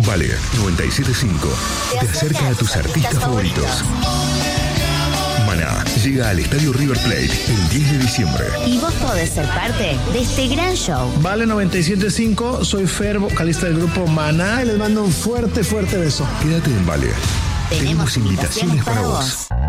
Vale 97.5 te acerca a tus artistas favoritos. Maná llega al Estadio River Plate el 10 de diciembre. Y vos podés ser parte de este gran show. Vale 97.5, soy Fer, vocalista del grupo Maná, y les mando un fuerte beso. Quédate en Vale. Tenemos invitaciones para vos.